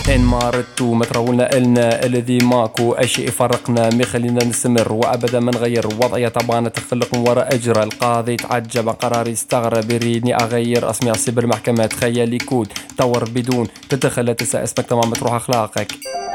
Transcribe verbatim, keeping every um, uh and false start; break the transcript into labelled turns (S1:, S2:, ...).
S1: إن ما ردتوا ما تراولنا إلنا الذي ماكو أي شيء يفرقنا ما يخلينا نستمر وأبدا ما نغير وضعية طبعا تخلق من وراء أجرى. القاضي تعجب قراري استغرب يريدني أغير اسمي أصيب المحكمة تخيل يكون طور بدون تدخل لا تنسى اسمك تمام تروح أخلاقك.